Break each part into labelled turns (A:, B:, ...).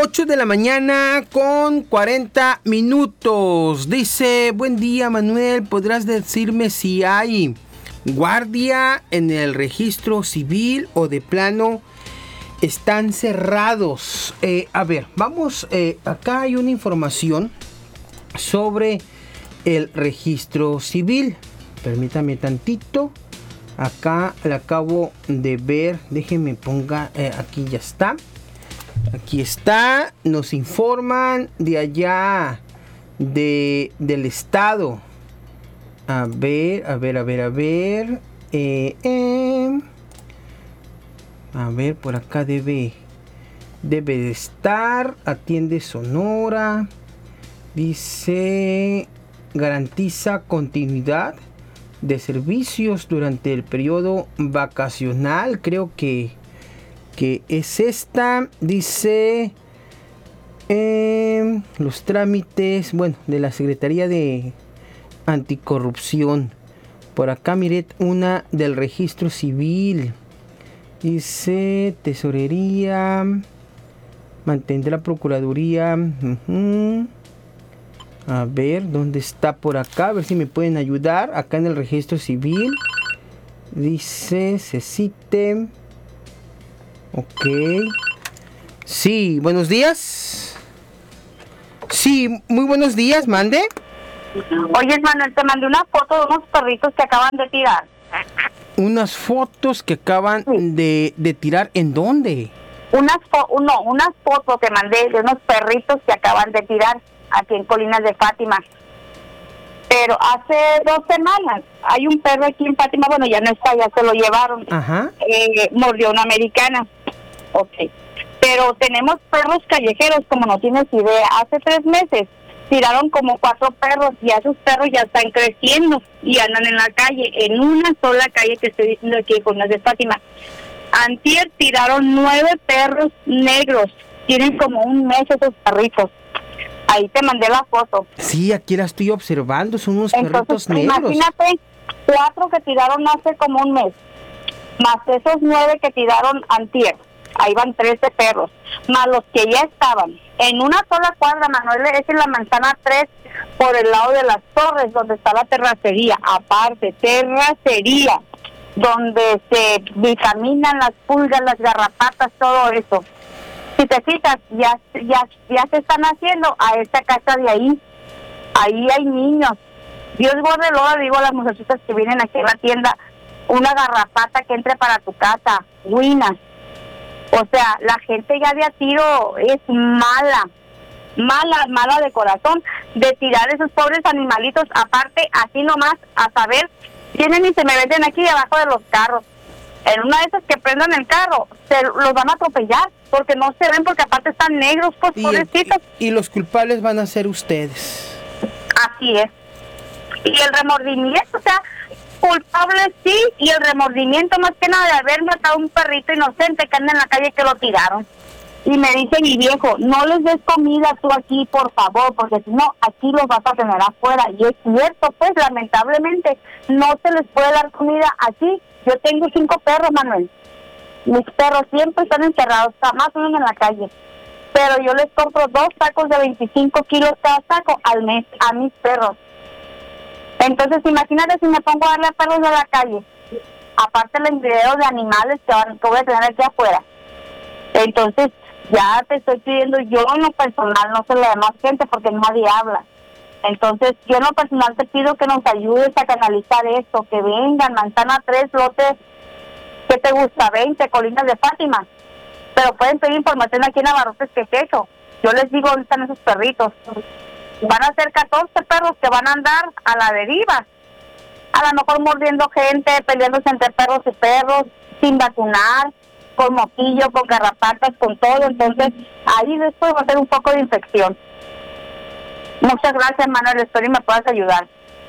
A: 8 de la mañana con 40 minutos. Dice, buen día Manuel, ¿podrás decirme si hay guardia en el registro civil o de plano están cerrados? A ver, vamos, acá hay una información sobre el registro civil. Permítame tantito. Acá la acabo de ver. Déjenme ponga, aquí ya está. Aquí está. Nos informan de allá del estado. A ver. A ver, por acá debe de estar. Atiende Sonora. Dice, garantiza continuidad de servicios durante el periodo vacacional. Creo que es esta. Dice, los trámites, bueno, de la Secretaría de Anticorrupción. Por acá miré una del registro civil. Dice, tesorería, mantendrá procuraduría. A ver, ¿dónde está por acá? A ver si me pueden ayudar. Acá en el registro civil. Dice, Cecite. Ok. Sí, buenos días. Sí, muy buenos días, mande.
B: Oye, Manuel, te mandé una foto de unos perritos que acaban de tirar.
A: Unas fotos que acaban de tirar, ¿en dónde?
B: Unas fotos que mandé de unos perritos que acaban de tirar aquí en Colinas de Fátima. Pero hace 2 semanas hay un perro aquí en Fátima, bueno, ya no está, ya se lo llevaron.
A: Ajá.
B: Mordió una americana. Ok. Pero tenemos perros callejeros, como no tienes idea. Hace 3 meses tiraron como 4 perros y esos perros ya están creciendo y andan en la calle, en una sola calle que estoy diciendo aquí en Colinas de Fátima. Antier tiraron 9 perros negros. Tienen como un mes esos perritos. Ahí te mandé la foto.
A: Sí, aquí la estoy observando, son unos perritos negros.
B: Imagínate, 4 que tiraron hace como un mes, más esos 9 que tiraron antier. Ahí van 13 perros, más los que ya estaban. En una sola cuadra, Manuel, es en la manzana 3, por el lado de las torres, donde está la terracería. Aparte, terracería, donde se vitaminan las pulgas, las garrapatas, todo eso. Si te fijas, ya se están haciendo a esta casa de ahí. Ahí hay niños. Dios guarde, lo digo a las muchachitas que vienen aquí a la tienda, una garrapata que entre para tu casa, ruinas. O sea, la gente ya de a tiro es mala de corazón de tirar esos pobres animalitos. Aparte, así nomás, a saber, vienen y se me venden aquí debajo de los carros. En una de esas que prendan el carro, se los van a atropellar, porque no se ven, porque aparte están negros, pues, pobrecitos.
A: Y los culpables van a ser ustedes.
B: Así es. Y el remordimiento, o sea, culpable sí, y el remordimiento más que nada de haber matado a un perrito inocente que anda en la calle, que lo tiraron. Y me dice mi viejo, no les des comida tú aquí, por favor, porque si no, aquí los vas a tener afuera. Y es cierto, pues, lamentablemente, no se les puede dar comida aquí. Yo tengo 5 perros, Manuel. Mis perros siempre están encerrados, jamás viven en la calle. Pero yo les compro 2 sacos de 25 kilos cada saco al mes a mis perros. Entonces, imagínate si me pongo a darle a perros de la calle. Aparte el envideo de animales que voy a tener aquí afuera. Entonces, ya te estoy pidiendo yo en lo personal, no sé la demás gente porque nadie habla. Entonces, yo en lo personal te pido que nos ayudes a canalizar esto, que vengan, manzana 3, lotes, ¿qué te gusta? 20, Colinas de Fátima. Pero pueden pedir información aquí en Abarrotes Quequecho. Yo les digo, ¿dónde están esos perritos? Van a ser 14 perros que van a andar a la deriva. A lo mejor mordiendo gente, peleándose entre perros y perros, sin vacunar, con moquillo, con garrapatas, con todo. Entonces, ahí después va a ser un poco de infección. Muchas gracias, Manuel. Espero y me puedas ayudar.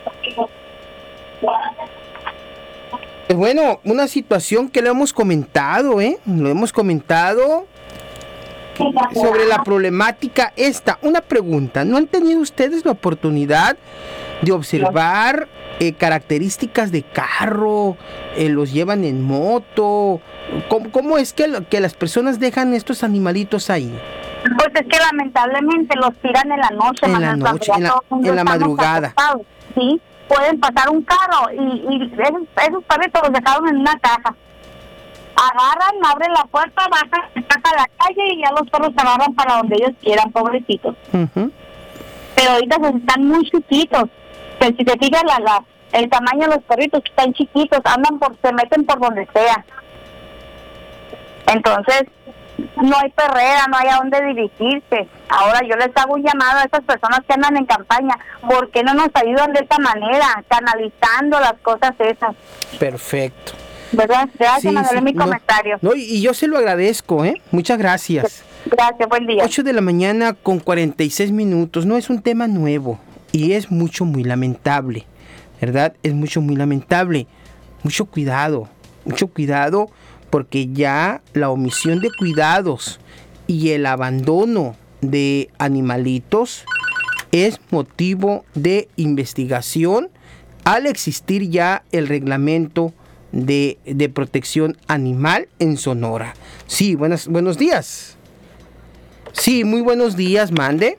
A: Bueno, una situación que lo hemos comentado, lo hemos comentado sobre la problemática esta. Una pregunta, ¿no han tenido ustedes la oportunidad de observar características de carro? ¿Los llevan en moto? ¿Cómo es que las personas dejan estos animalitos ahí?
B: Pues es que lamentablemente los tiran en la noche,
A: En la
B: Manuel, cuando
A: noche,
B: ya
A: en la-
B: todo el mundo
A: en la
B: estamos
A: madrugada.
B: acostados, sí, pueden pasar un carro y esos perritos los dejaron en una caja. Agarran, abren la puerta, bajan, sacan a la calle y ya los perros se agarran para donde ellos quieran, pobrecitos.
A: Ujú.
B: Pero ahorita están muy chiquitos. Pero si te fijas el tamaño de los perritos, están chiquitos, se meten por donde sea. Entonces, no hay perrera, no hay a dónde dirigirse. Ahora yo les hago un llamado a esas personas que andan en campaña, ¿por qué no nos ayudan de esta manera, canalizando las cosas esas?
A: Perfecto.
B: ¿Verdad? Gracias,
A: Sí,
B: Manuel,
A: sí,
B: es mi
A: no,
B: comentario.
A: no, y yo se lo agradezco, ¿eh? Muchas gracias.
B: Gracias, buen día.
A: 8 de la mañana con 46 minutos. No es un tema nuevo y es muy lamentable, ¿verdad? Es muy lamentable. Mucho cuidado porque ya la omisión de cuidados y el abandono de animalitos es motivo de investigación al existir ya el reglamento de protección animal en Sonora. Sí, buenos días. Sí, muy buenos días, mande.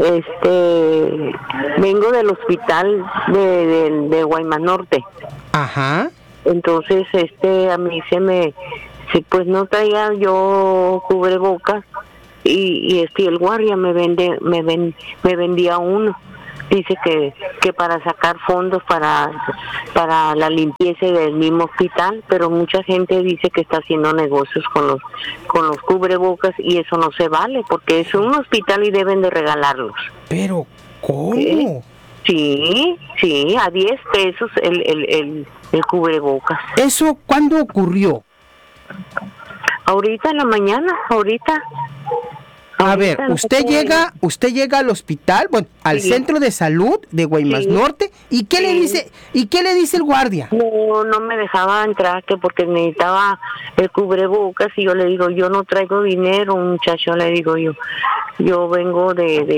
C: Vengo del hospital de Guaymas Norte.
A: Ajá.
C: Entonces, a mí pues no traía yo cubrebocas y el guardia me vendía uno. Dice que para sacar fondos para la limpieza del mismo hospital, pero mucha gente dice que está haciendo negocios con los cubrebocas y eso no se vale porque es un hospital y deben de regalarlos.
A: Pero, ¿cómo?
C: Sí, a 10 pesos el cubrebocas.
A: ¿Eso cuándo ocurrió?
C: Ahorita en la mañana, ahorita.
A: A ver, usted llega al hospital, bueno, al centro de salud de Guaymas Norte, ¿y qué le dice el guardia?
C: No me dejaba entrar que porque necesitaba el cubrebocas y yo le digo, yo no traigo dinero, muchacho, le digo yo vengo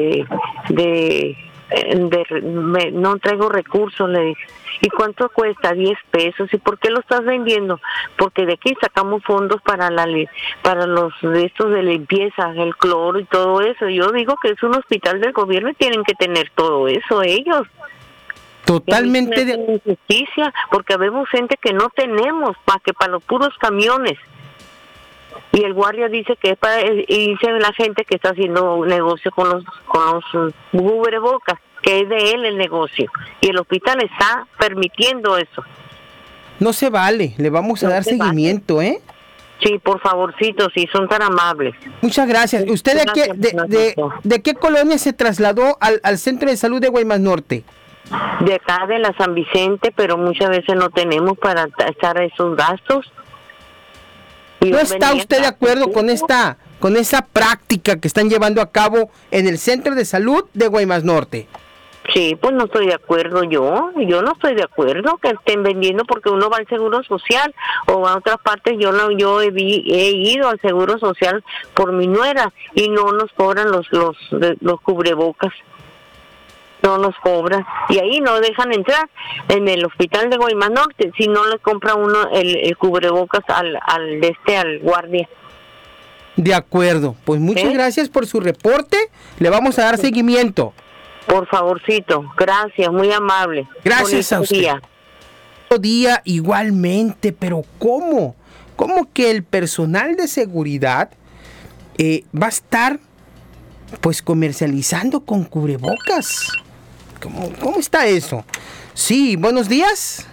C: no traigo recursos, le dije. ¿Y cuánto cuesta? 10 pesos. ¿Y por qué lo estás vendiendo? Porque de aquí sacamos fondos para los de estos de limpieza, el cloro y todo eso. Yo digo que es un hospital del gobierno y tienen que tener todo eso ellos.
A: Totalmente de
C: injusticia, porque vemos gente que no tenemos para los puros camiones. Y el guardia dice que es y dice la gente que está haciendo negocio con los cubrebocas, que es de él el negocio. Y el hospital está permitiendo eso.
A: No se vale, le vamos a dar seguimiento, ¿eh?
C: Sí, por favorcito, si son tan amables.
A: Muchas gracias. ¿Usted de qué colonia se trasladó al centro de salud de Guaymas Norte?
C: De acá de la San Vicente, pero muchas veces no tenemos para estar esos gastos.
A: ¿No está usted de acuerdo con esa práctica que están llevando a cabo en el centro de salud de Guaymas Norte?
C: Sí, pues no estoy de acuerdo yo no estoy de acuerdo que estén vendiendo porque uno va al Seguro Social o a otras partes. Yo he ido al Seguro Social por mi nuera y no nos cobran los cubrebocas. No nos cobran y ahí no dejan entrar en el hospital de Guaymas Norte si no le compra uno el cubrebocas al guardia.
A: De acuerdo, pues muchas gracias por su reporte, le vamos a dar seguimiento.
C: Por favorcito, gracias, muy amable.
A: Gracias a usted. Día igualmente, pero ¿cómo? ¿Cómo que el personal de seguridad va a estar pues comercializando con cubrebocas? ¿Cómo está eso? Sí, buenos días.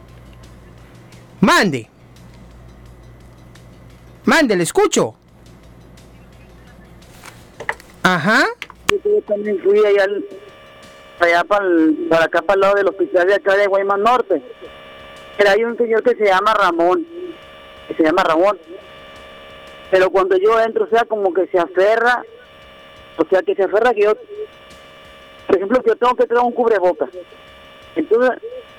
A: Mande, le escucho. Ajá.
D: Yo también fui allá para acá, para el lado del hospital de acá de Guaymas Norte. Pero hay un señor que se llama Ramón. Pero cuando yo entro, o sea, como que se aferra. O sea, que se aferra que yo... Por ejemplo, que yo tengo que traer un cubrebocas. Entonces...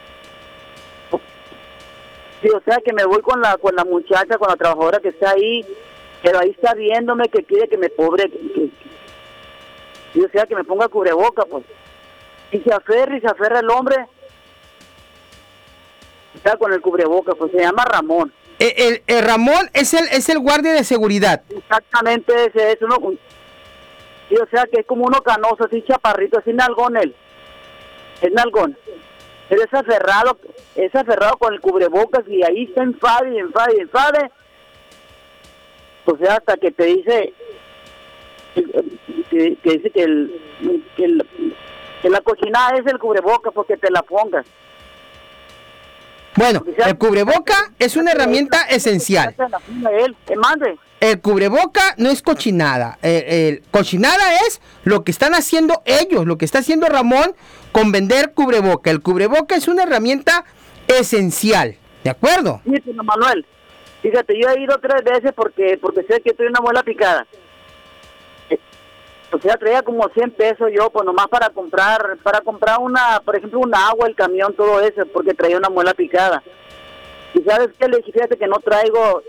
D: Sí, o sea, que me voy con la muchacha, con la trabajadora que está ahí. Pero ahí está viéndome que quiere que me pobre... Y o sea, que me ponga cubreboca, pues. Y se aferra el hombre. Está con el cubreboca, pues se llama Ramón.
A: El Ramón es el guardia de seguridad.
D: Exactamente, ese es uno. Sí, o sea que es como uno canoso, así chaparrito, así nalgón él. Es nalgón. Él es aferrado con el cubrebocas y ahí está enfade. O sea, hasta que te dice que dice que la cochinada es el cubrebocas porque te la pongas.
A: Bueno, el cubreboca es una herramienta esencial. El cubreboca no es cochinada. Cochinada es lo que están haciendo ellos, lo que está haciendo Ramón con vender cubreboca. El cubreboca es una herramienta esencial, ¿de acuerdo?
D: Sí, pero Manuel, fíjate, yo he ido 3 veces porque sé que estoy una muela picada. O sea, traía como 100 pesos yo, pues nomás para comprar por ejemplo, una agua, el camión, todo eso, porque traía una muela picada. Y sabes qué, le dije, fíjate que no traigo,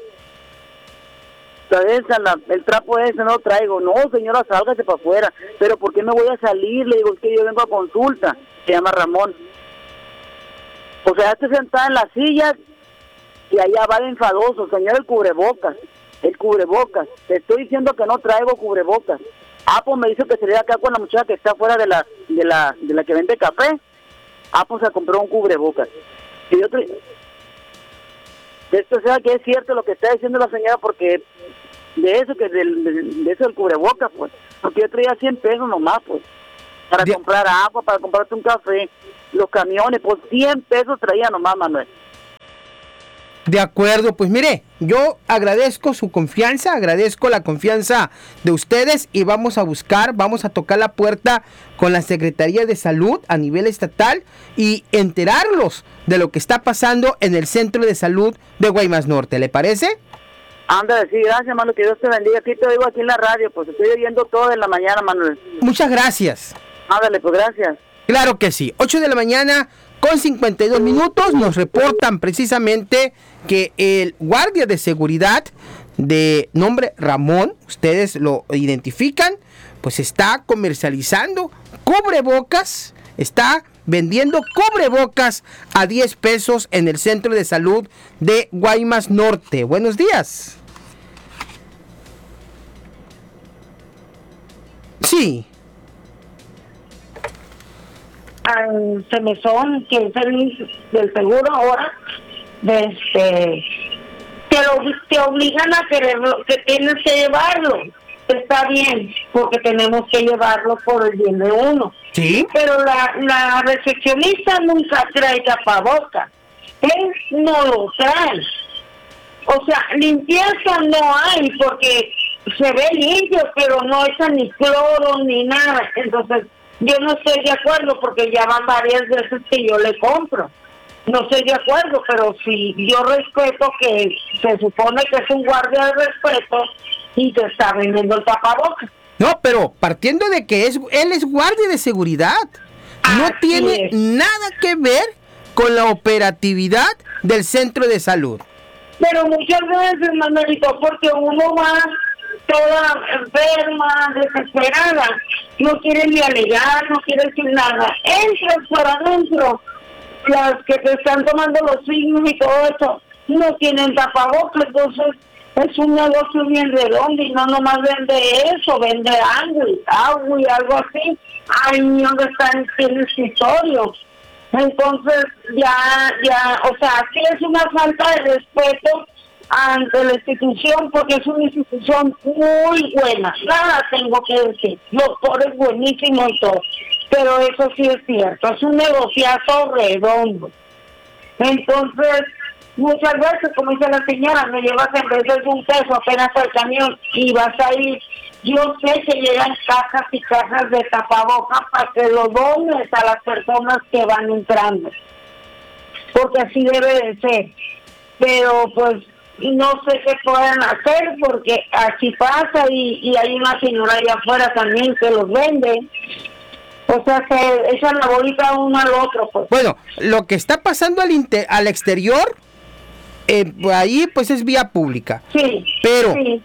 D: el trapo ese no lo traigo. No, señora, sálgase para afuera. Pero ¿por qué me voy a salir? Le digo, es que yo vengo a consulta. Se llama Ramón. O sea, estoy sentada en la silla y allá va de enfadoso, señor, el cubrebocas. Te estoy diciendo que no traigo cubrebocas. Pues me dice que sería acá con la muchacha que está fuera de la que vende café. Pues se compró un cubrebocas. Y yo esto, o sea, que es cierto lo que está diciendo la señora, porque de eso del cubrebocas, pues, porque yo traía 100 pesos nomás, pues, para comprar agua, para comprarte un café, los camiones, pues 100 pesos traía nomás, Manuel.
A: De acuerdo, pues mire, yo agradezco su confianza, agradezco la confianza de ustedes y vamos a tocar la puerta con la Secretaría de Salud a nivel estatal y enterarlos de lo que está pasando en el Centro de Salud de Guaymas Norte, ¿le parece?
D: Ándale, sí, gracias, Manuel, que Dios te bendiga. Aquí te oigo aquí en la radio, pues estoy oyendo todo en la mañana, Manuel.
A: Muchas gracias.
D: Ándale, pues gracias.
A: Claro que sí, 8 de la mañana con 52 minutos nos reportan precisamente que el guardia de seguridad de nombre Ramón, ustedes lo identifican, pues está comercializando cubrebocas, está vendiendo cubrebocas a 10 pesos en el Centro de Salud de Guaymas Norte. Buenos días. Sí.
E: Al semesón, que es el del seguro ahora, te obligan a quererlo, que tienes que llevarlo. Está bien, porque tenemos que llevarlo por el bien de uno.
A: Sí.
E: Pero la recepcionista nunca trae tapabocas. Él no lo trae. O sea, limpieza no hay, porque se ve limpio, pero no echa ni cloro ni nada. Entonces, yo no estoy de acuerdo, porque ya van varias veces que yo le compro. No estoy de acuerdo, pero si yo respeto que se supone que es un guardia de respeto y te está vendiendo el tapabocas.
A: No, pero partiendo de que él es guardia de seguridad, no tiene nada que ver con la operatividad del centro de salud.
E: Pero muchas veces, Manuelito, porque uno va toda enferma, desesperada, no quiere ni alegar, no quiere decir nada. Entras por adentro, las que te están tomando los signos y todo eso, no tienen tapabocas, entonces es un negocio bien redondo y no nomás vende eso, vende agua y algo así. Ay, ¿dónde tiene escritorio? Entonces ya, o sea, sí es una falta de respeto ante la institución, porque es una institución muy buena, nada tengo que decir, doctor es buenísimo y todo, pero eso sí es cierto, es un negociazo redondo. Entonces, muchas veces, como dice la señora, me llevas en vez de un peso apenas al camión y vas a ir. Yo sé que llegan cajas y cajas de tapabocas para que lo dones a las personas que van entrando, porque así debe de ser. Pero pues no sé qué pueden hacer, porque así pasa y hay una señora allá afuera también que los vende. O sea, se echan la bolita uno al otro. Pues.
A: Bueno, lo que está pasando al exterior, ahí pues es vía pública.
E: Sí.
A: Pero
E: sí,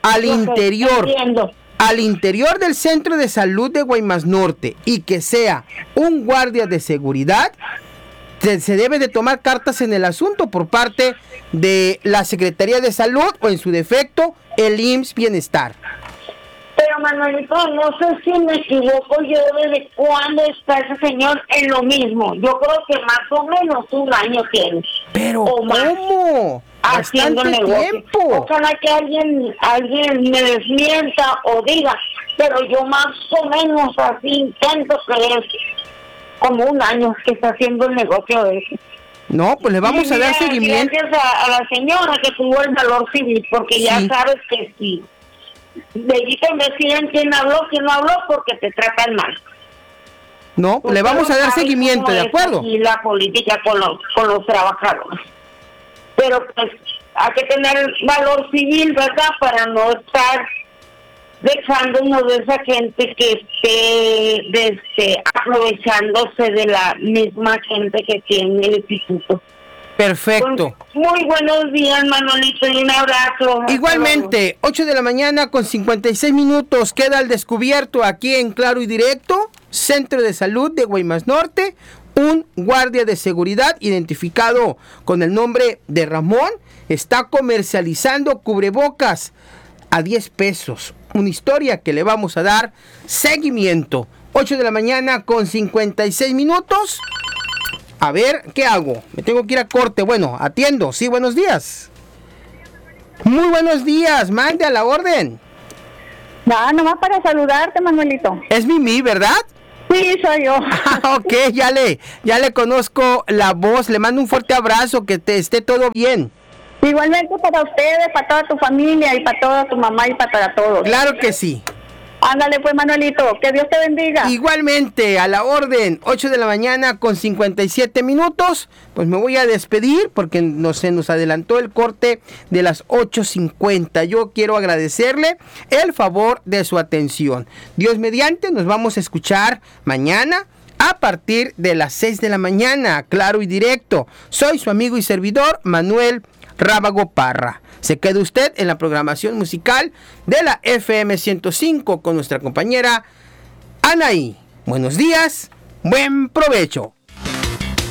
A: al interior del Centro de Salud de Guaymas Norte, y que sea un guardia de seguridad, se debe de tomar cartas en el asunto por parte de la Secretaría de Salud o, en su defecto, el IMSS Bienestar.
E: Pero Manuelito, no sé si me equivoco yo desde cuándo está ese señor en lo mismo. Yo creo que más o menos un año tiene.
A: Pero
E: o más,
A: ¿cómo?
E: haciendo
A: Bastante
E: negocio.
A: tiempo.
E: Ojalá que alguien me desmienta o diga, pero yo más o menos así intento creer como un año que está haciendo el negocio de ese.
A: No, pues le vamos a dar seguimiento.
E: Gracias a la señora que tuvo el valor civil, porque ya sabes que sí. De allí te investigan quién habló, quién no habló, porque te tratan mal.
A: No, le vamos a dar seguimiento, ¿de acuerdo?
E: Y la política con los trabajadores. Pero pues hay que tener valor civil, ¿verdad? Para no estar dejándonos de esa gente que esté aprovechándose de la misma gente que tiene el instituto.
A: Perfecto.
E: Muy buenos días, Manolito, y un abrazo.
A: Igualmente, 8 de la mañana con 56 minutos, queda al descubierto aquí en Claro y Directo, Centro de Salud de Guaymas Norte, un guardia de seguridad identificado con el nombre de Ramón, está comercializando cubrebocas a 10 pesos. Una historia que le vamos a dar seguimiento. 8 de la mañana con 56 minutos. A ver, ¿qué hago? Me tengo que ir a corte. Bueno, atiendo. Sí, buenos días. Muy buenos días. Mande a la orden.
B: No, nomás para saludarte, Manuelito.
A: Es Mimi, ¿verdad?
B: Sí, soy yo.
A: Ok, ya le conozco la voz. Le mando un fuerte abrazo. Que te esté todo bien.
B: Igualmente para ustedes, para toda tu familia y para toda tu mamá y para todos.
A: Claro que sí.
B: Ándale pues, Manuelito, que Dios te bendiga.
A: Igualmente, a la orden, 8 de la mañana con 57 minutos. Pues me voy a despedir porque se nos adelantó el corte de las 8:50. Yo quiero agradecerle el favor de su atención. Dios mediante, nos vamos a escuchar mañana a partir de las 6 de la mañana, Claro y Directo. Soy su amigo y servidor, Manuel Rábago Parra. Se queda usted en la programación musical de la FM 105 con nuestra compañera Anaí. Buenos días, buen provecho.